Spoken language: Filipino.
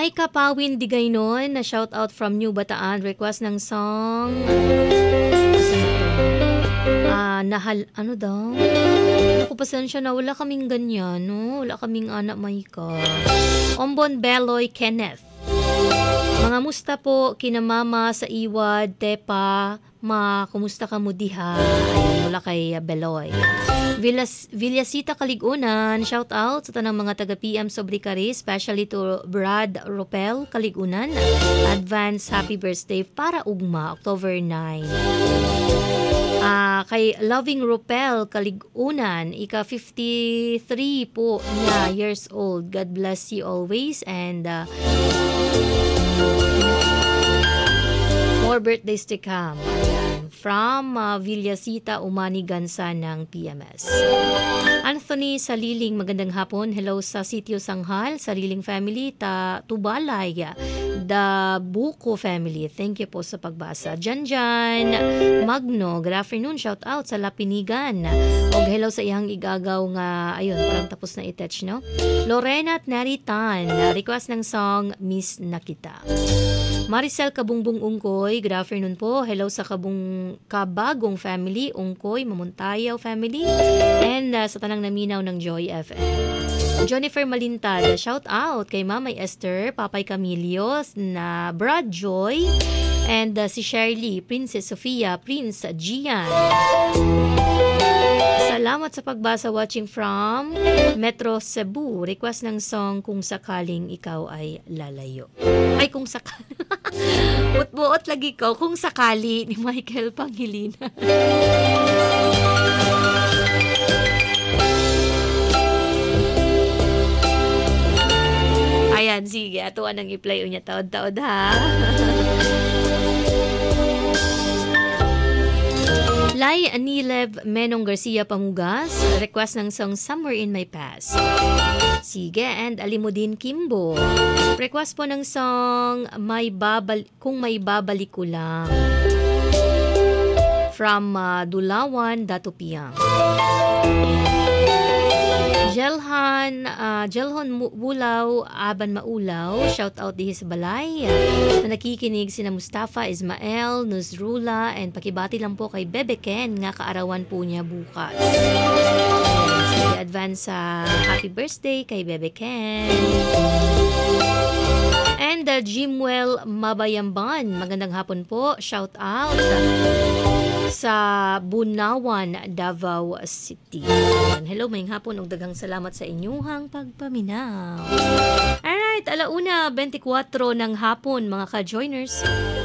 May Kapawin Digaynon na shout out from New Bataan. Request ng song. Ano daw? Ako, pasensya na. Wala kaming ganyan, no? Wala kaming anak Mayka. Ombon Beloy Kenneth. Mga musta po, kinamama sa Iwad, Tepa, kumusta ka mo diha? Ayun, mula kay Beloy. Villasita Kaligunan, shout out sa tanang mga taga-PM Sobricari, especially to Brad Ropel Kaligunan. Advance happy birthday para ugma, October 9. Kay Loving Ropel Kaligunan, ika 53 po niya, years old. God bless you always and more birthdays to come. Ayan. From Villasita, Umanigansa ng PMS. Anthony Saliling, magandang hapon. Hello sa Sitio Sanghal, Sariling family, Tubalay, the Buko family. Thank you po sa pagbasa. Janjan Magno, good afternoon. Shout out sa Lapinigan. Og hello sa iyang igagaw nga, ayun, parang tapos na i-touch, no? Lorena at Naritan, request ng song Miss na Kita. Maricel Kabungbong Ungkoy, good afternoon po. Hello sa Kabagong family, Ungkoy, Mamuntayaw family, and sa tanang naminaw ng Joy FM. Jennifer Malintad, shout out kay Mamay Esther, Papay Camilio, na Brad Joy, and si Shirley, Princess Sofia, Prince Gian. Salamat sa pagbasa, watching from Metro Cebu. Request ng song Kung Sakaling Ikaw Ay Lalayo. Ay, kung sakali. Buot lagi ko, Kung Sakali ni Michael Pangilinan. Ayan, sige. Atuan ang i-play unya taod-taod, ha? Lai Anilev Menong Garcia Pamugas, request ng song Somewhere in My Past. Sige, and Alimudin Kimbo, request po ng song Kung May Babalik Ko Lang. From Dulawan, Datupiang. Jelhon Bulaw, Aban Maulaw, shout out dihi sa balay. Na nakikinig sina Mustafa, Ismael, Nuzrula, and pakibati lang po kay Bebe Ken nga kaarawan po niya bukas. So, advance happy birthday kay Bebe Ken. And Jimwell Mabayamban, magandang hapon po, shout out sa Bunawan, Davao City. Hello, maying hapon ug daghang salamat sa inyuhang pagpaminaw. Alright, 1:24 ng hapon mga ka-joiners.